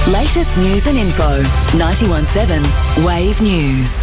Latest news and info. 91.7 Wave News.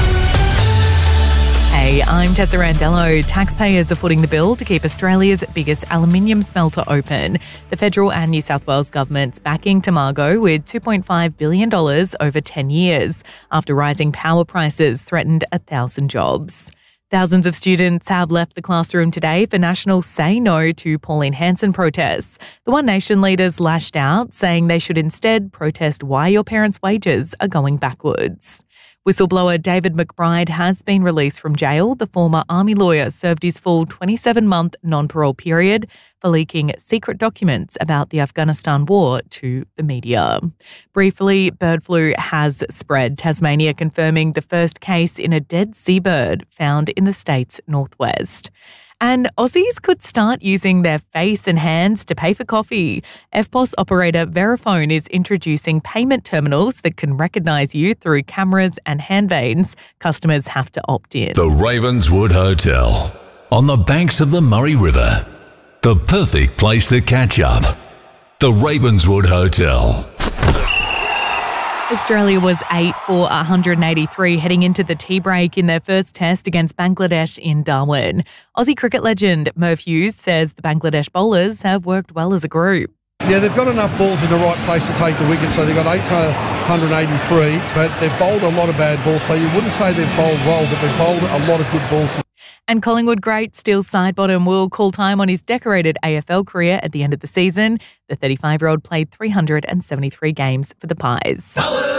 Hey, I'm Tessa Randello. Taxpayers are footing the bill to keep Australia's biggest aluminium smelter open. The federal and New South Wales government's backing Tomago with $2.5 billion over 10 years after rising power prices threatened 1,000 jobs. Thousands of students have left the classroom today for National Say No to Pauline Hanson protests. The One Nation leaders lashed out, saying they should instead protest why your parents' wages are going backwards. Whistleblower David McBride has been released from jail. The former Army lawyer served his full 27-month non-parole period for leaking secret documents about the Afghanistan war to the media. Briefly, bird flu has spread. Tasmania confirming the first case in a dead seabird found in the state's northwest. And Aussies could start using their face and hands to pay for coffee. EFTPOS operator Verifone is introducing payment terminals that can recognise you through cameras and hand veins. Customers have to opt in. The Ravenswood Hotel on the banks of the Murray River. The perfect place to catch up. The Ravenswood Hotel. Australia was 8 for 183 heading into the tea break in their first test against Bangladesh in Darwin. Aussie cricket legend Merv Hughes says the Bangladesh bowlers have worked well as a group. Yeah, they've got enough balls in the right place to take the wicket, so they've got 8 for 183, but they've bowled a lot of bad balls, so you wouldn't say they've bowled well, but they've bowled a lot of good balls. And Collingwood great Steele Sidebottom will call time on his decorated AFL career at the end of the season. The 35-year-old played 373 games for the Pies.